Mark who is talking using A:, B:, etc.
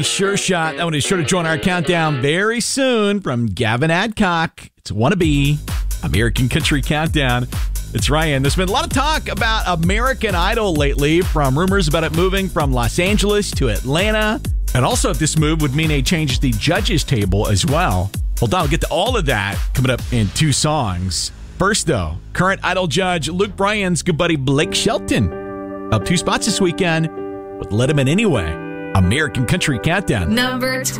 A: Sure shot. That one is sure to join our countdown very soon from Gavin Adcock. It's Wannabe, American Country Countdown. It's Ryan. There's been a lot of talk about American Idol lately, from rumors about it moving from Los Angeles to Atlanta, and also if this move would mean a change to the judges table as well. Well, Don, we'll get to all of that coming up in two songs. First, though, current Idol judge Luke Bryan's good buddy Blake Shelton up 2 spots this weekend with Let 'Em In Anyway. American Country Countdown.
B: Number 20.